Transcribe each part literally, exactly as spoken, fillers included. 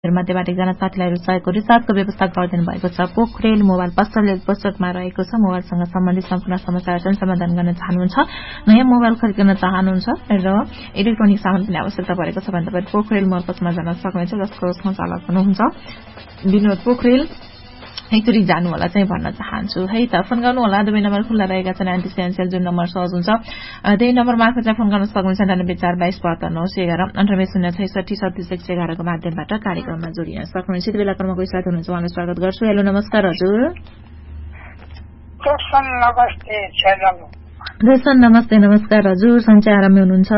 मध्येबाट एकजना साथीलाई रुचाएको रिचार्जको व्यवस्था गरिदिनु भएको छ। पोखरेल मोबाइल पसलले पोस्टमा रहेको छ। मोबाइलसँग सम्बन्धित सम्पूर्ण समस्याहरू समाधान गर्न चाहनुहुन्छ, नयाँ मोबाइल खरिदन चाहनुहुन्छ र इलेक्ट्रोनिक सामान पनि आवश्यकता परेको छ भने तपाईँ पोखरेल मोबाइल पसलमा जान सक्नुहुन्छ, जसको सञ्चालक हुनुहुन्छ विनोद पोखरेल। एकचोटि जानु होला चाहिँ भन्न चाहन्छु है त। फोन गर्नु होला, दुवै नम्बर खुल्ला रहेका छन्। एनटिसिएनसिएल जुन नम्बर सहज हुन्छ त्यही नम्बर मार्फत चाहिँ फोन गर्न सक्नुहुन्छ। अन्ठानब्बे चार बाइस बहत्तर नौ सय एघार अन्ठानब्बे शून्य छैसठी सत्तिस एक सय एघारको माध्यमबाट कार्यक्रममा जोडिन सक्नुहुन्छ। यति बेला क्रमको साथ हुनुहुन्छ, उहाँलाई स्वागत गर्छु। हेलो, नमस्कार हजुर। रोशन नमस्ते। नमस्कार हजुर, सन्चै आरामै हुनुहुन्छ?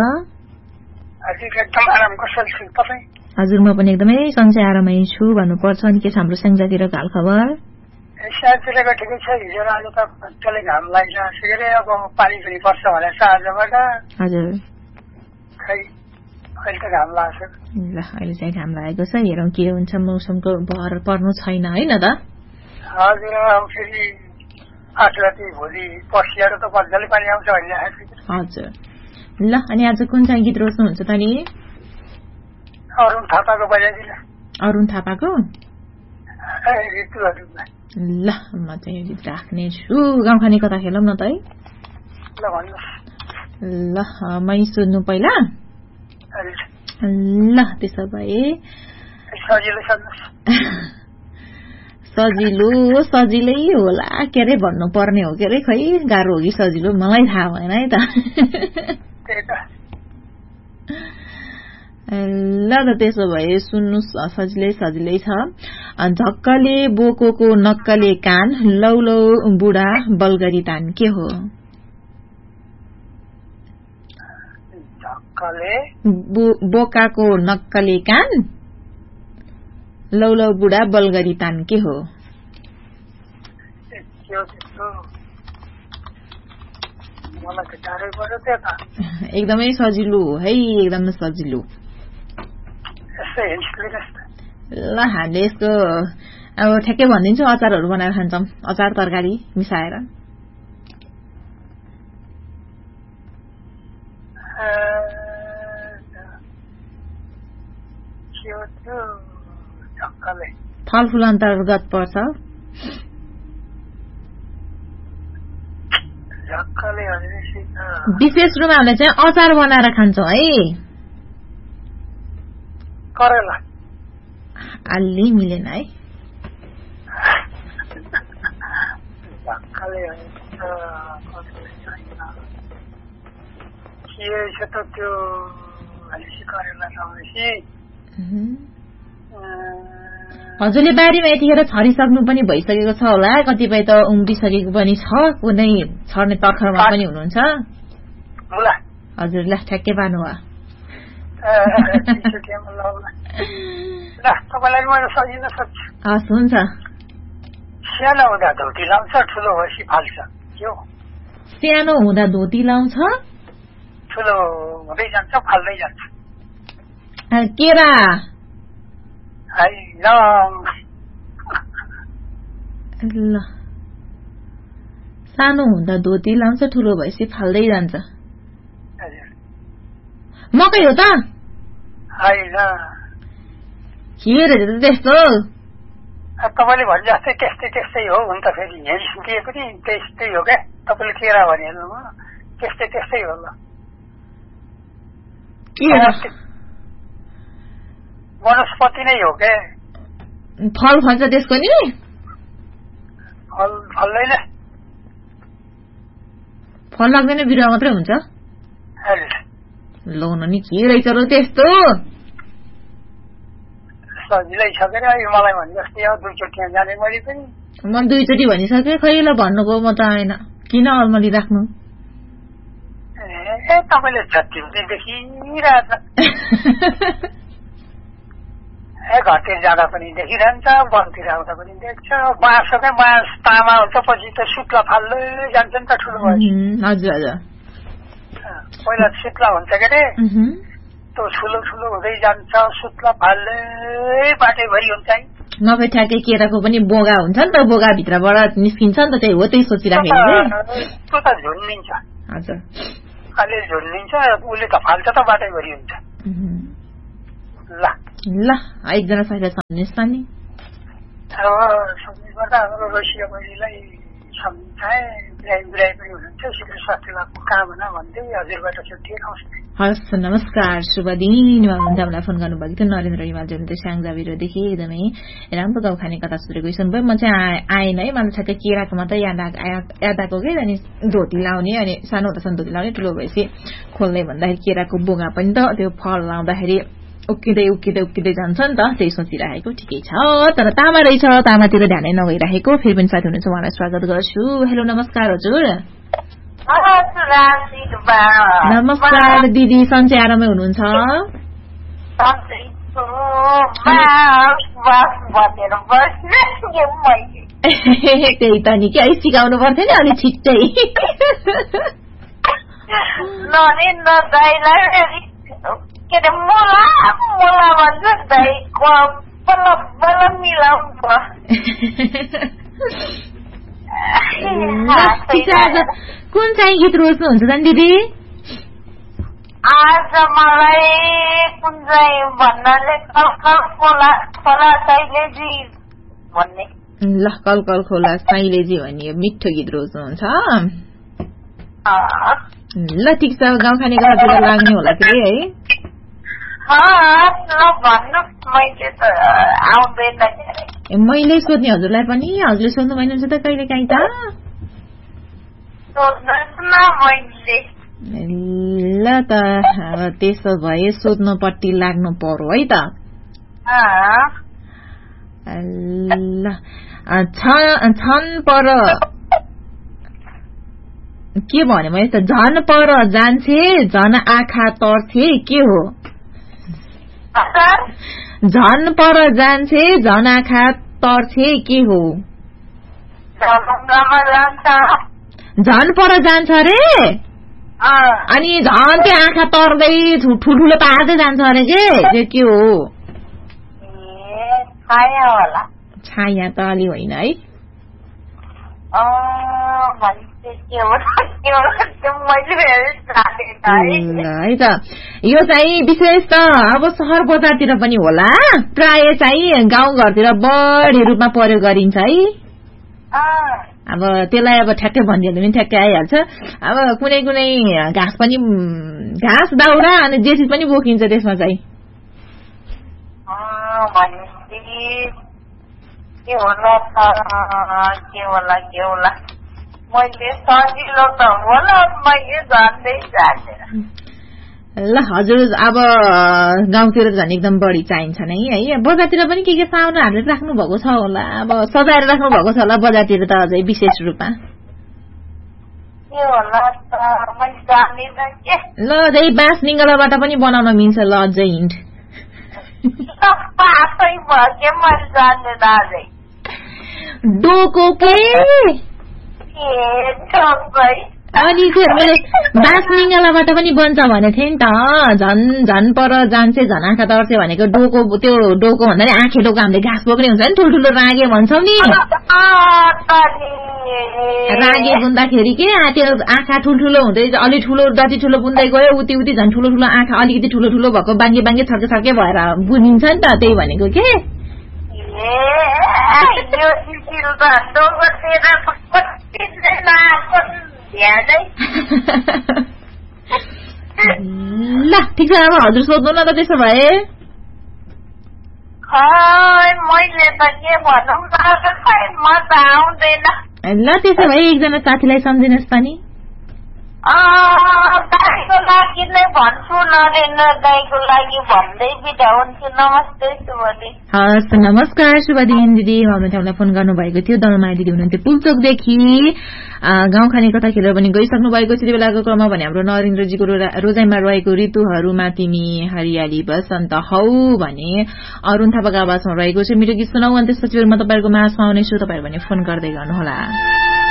हजुर, म पनि एकदमै सन्चै आरामै छु भन्नुपर्छ। अनि के छ हाम्रो स्याङ्जातिर हाल खबर? स्याङ्जातिरको ठिकै छ। हिजो आज त मजाले घाम लागिरहेको छ के अरे, अब पानी पनि पर्छ भने साँझबाट। हजुर, खै अहिले त घाम लाग्छ। ल, अहिले चाहिँ घाम लागेको छ। हेरौँ के हुन्छ, मौसमको भर पर्नु छैन होइन त? हजुर, फेरि आठ राति भोलि पर्सिएर त मजाले पानी आउँछ भन्ने। हजुर, ल, अनि आज कुन चाहिँ गीत रोज्नुहुन्छ त नि? अरुण थापाको बजाइदिनु। अरुण थापाको? ऋतुहरूमा। ल, म चाहिँ यो गीत राख्ने छु। गाउँखाने कथा खेलौँ न त है। ल भन्नुहोस्। ल, मै सोध्नु पहिला? ल, त्यसो भए सजिलो सोध्नुहोस्। सजिलो सजिलै होला के अरे भन्नु पर्ने हो के अरे, खै गाह्रो हो कि सजिलो मलाई थाहा भएन है त। ल त त्यसो भए सुन्नुहोस्, सजिलै सजिलै छ। झक्कले बोकोको नक्कले कान, लौ लौ बुढा बलगरी तान के हो? बोकाको नक्कले कान, लौ लौ बुढा बलगरी तान के हो? एकदमै सजिलो हो है, एकदमै सजिलो। ल, हामीले यसको अब ठ्याक्कै भनिदिन्छु। अचारहरू बनाएर खान्छौँ, अचार तरकारी मिसाएर। फलफूल अन्तर्गत पर्छ। विशेष रूपमा हामीले चाहिँ अचार बनाएर खान्छौँ है। करेला अलि मिलेन है। हजुरले बारीमा यतिखेर छरिसक्नु पनि भइसकेको छ होला, कतिपय त उम्रिसकेको पनि छ, कुनै छर्ने तर्खरमा पनि हुनुहुन्छ। हजुर, ल, ठ्याक्कै पार्नु भयो। हस्, हुन्छ। सानो हुँदा धोती लाउँछ, ठुलो भएपछि फाल्छ के हो? सानो हुँदा धोती लाउँछ, ठुलो हुँदै जान्छ, फाल्दै जान्छ। केरा? ल, सानो हुँदा धोती लाउँछ, ठुलो भएपछि फाल्दै जान्छ। मकै हो त? के रहेछ त्यस्तो? तपाईँले भने जस्तै त्यस्तै त्यस्तै हो। हुन त फेरि हेरिसके पनि त्यस्तै हो क्या। तपाईँले केरा भनिहाल्नु भयो, त्यस्तै त्यस्तै हो। ल, वनस्पति नै हो क्या। फल भन्छ त्यसको नि? फल फल्दैन। फल लाग्दैन, बिरुवा मात्रै हुन्छ। लौ न नि, के रहेछ र त्यस्तो? सजिलै छ के अरे, मलाई भने जस्तै हो। दुईचोटि जाने मैले पनि। म दुईचोटि भनिसकेँ, खै ल भन्नुको म त आएन। किन अलमली राख्नु? ए, तपाईँले जति पनि देखिरहेछ। ए, घरतिर जाँदा पनि देखिरहन्छ, वनतिर आउँदा पनि देख्छ। बाँसको क्या, बाँस तामा हुन्छ, पछि त सुत्ला फाल्दै जान्छ नि त ठुलो भएपछि। हजुर हजुर, पहिला सुत्ला हुन्छ के अरे, त्यो ठुलो ठुलो हुँदै जान्छ, सुत्ला फाल्दै बाटैभरि हुन्छ है। नभए ठ्याक्कै केराको पनि बोगा हुन्छ नि त, बोगा भित्रबाट निस्किन्छ नि त, त्यही हो, त्यही सोचिराखेको। त्यो त झुन्डिन्छ। हजुर, अलि झुन्डिन्छ, उसले त फाल्छ त बाटैभरि हुन्छ। ल ल एकजना साथीलाई सम्झिनुहोस् त नि अब सम्झिनुपर्दा हाम्रो रसिया बहिनीलाई सम्झाए बिरामी बिरामी पनि हुनुहुन्थ्यो शीघ्र स्वास्थ्य लाभको कामना भन्दै हजुरबाट छुट्टिए नमस्ते हस् नमस्कार शुभ दिन हामीलाई फोन गर्नुभएको थियो नरेन्द्र हिमालजी हुनुहुन्थ्यो स्याङजाबिरदेखि एकदमै राम्रो गाउँ खाने कथा सुनेको सुन्नुभयो म चाहिँ आएन है मलाई ठ्याक्कै केराको मात्रै याद याद आएको कि अनि धोती लाउने अनि सानो हुँदासम्म धोती लाउने ठुलो भएपछि खोल्ने भन्दाखेरि केराको बोगा पनि त त्यो फल लाउँदाखेरि उक्किँदै उक्किँदै उक्किँदै जान्छ नि त त्यही सोचिरहेको ठिकै छ तर तामा रहेछ तामातिर ध्यानै नगइरहेको फेरि पनि साथी हुनुहुन्छ उहाँलाई स्वागत गर्छु हेलो नमस्कार हजुर नमस्कार दिदी सन्चै आरामै हुनुहुन्छ त्यही त नि के सिकाउनु पर्थ्यो नि अलिक छिट्टै के अरे मोला मोला भन्छ दाइको बल्ल बल्ल मिलाउँछ कुन चाहिँ गीत रोज्नुहुन्छ त दिदी आज मलाई कुन चाहिँ भन्नाले कल कल खोला खोला साइलेजी भन्ने ल कल कल खोला साइलेजी भन्ने मिठो गीत रोज्नुहुन्छ ल ठिक छ गाउँ खाने घरतिर लाग्ने होला फेरि है मैले सोध्ने हजुरलाई पनि हजुरले सोध्नु भइनुहुन्छ त कहिले काहीँ त ल त त्यसो भए सोध्नुपट्टि लाग्नु पर्यो है त ल छन् पर के भने मैले त झन पर जान्छे झन आँखा तर्थे के हो झन पर जान्छे झन आँखा तर्थे के हो झन पर जान्छ रे अनि झन त्यो आँखा तर्दै ठुल्ठुलो पार्दै जान्छ अरे के के हो छाया त अलि होइन है है त यो चाहिँ विशेष त अब सहर बजारतिर पनि होला प्राय चाहिँ गाउँ घरतिर बढी रूपमा प्रयोग गरिन्छ है अब त्यसलाई अब ठ्याक्कै भनिदियो भने ठ्याक्कै आइहाल्छ अब कुनै कुनै घाँस पनि घाँस दाउरा अनि जे चिज पनि बोकिन्छ त्यसमा चाहिँ के होला के होला के होला मैले सजिलो त होला मैले जान्दै जान्दैन ल हजुर अब गाउँतिर झन् एकदम बढी चाहिन्छ नै है बजारतिर पनि के के साउन हालेर राख्नु भएको छ होला अब सजाएर राख्नु भएको छ होला बजारतिर त अझै विशेष रूपमा के होला त मैले जान्दिन के ल अझै बाँस निङ्गलाबाट पनि बनाउन मिल्छ ल अझै हिन्ट पासै भयो मैले जान्दिन अझै डोको के अनि मैले बाँस निङ्गलाबाट पनि बन्छ भनेको थिएँ नि त झन झन पर जान्छे झन आँखा तर्छ भनेको डोको त्यो डोको भन्दा नि आँखे डोको हामीले घाँस बोक्ने हुन्छ नि ठुल्ठुलो रागे भन्छौ नि रागे बुन्दाखेरि के त्यो आँखा ठुल्ठुलो हुँदै अलि ठुलो जति ठुलो बुन्दै गयो उति उति झन् ठुलो ठुलो आँखा अलिकति ठुलो ठुलो भएको बाङ्गे बाङ्गे छर्के छर्के भएर बुनिन्छ नि त त्यही भनेको के ल ठिक छ अब हजुर सोध्नु न त त्यसो भए मैले त के भनौँ मजा आउँदैन ल त्यसो भए एकजना साथीलाई सम्झिनुहोस् त नि दाईको लागि नै भन्छु नरेन्द्र दाईको लागि भन्दै बिदा हुन्छु नमस्ते शुभ दिन हस् नमस्कार शुभ दिन दिदी हामीलाई फोन गर्नुभएको थियो दलमाया दिदी हुनुहुन्थ्यो पुल्चोकदेखि गाउँ खाने कथा खेलेर पनि गइसक्नु भएको छ त्यति बेलाको क्रममा भने हाम्रो नरेन्द्रजीको रोजाइमा रहेको ऋतुहरूमा तिमी हरियाली बसन्त हौ भने अरुण थापाको आवाजमा रहेको छ मेरो गीत सुनाऊ अनि त्यसपछि म तपाईँहरूको माझमा आउनेछु तपाईँहरू भने फोन गर्दै गर्नुहोला।